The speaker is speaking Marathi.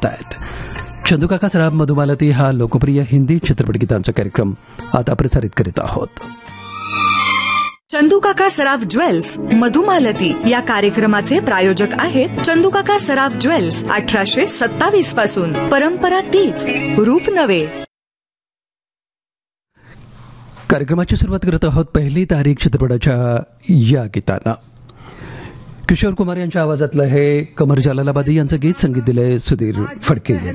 करतायत. चंदूकाका सराफ मधुमालती हा लोकप्रिय हिंदी चित्रपट गीतांचा कार्यक्रम आता प्रसारित करीत आहोत. चंदूकाका सराफ ज्वेल्स मधुमालती या कार्यक्रमाचे प्रायोजक आहेत चंदूकाका सराफ ज्वेल्स. 1827 पासून परंपरा तीच, रूप नवे. कार्यक्रमाची सुरुवात करत आहोत पहिली तारीख चित्रपटाच्या या गीतानं. किशोर कुमार यांच्या आवाजातलं हे कमर जलालाबादी यांचं गीत, संगीत दिलंय सुधीर फडके.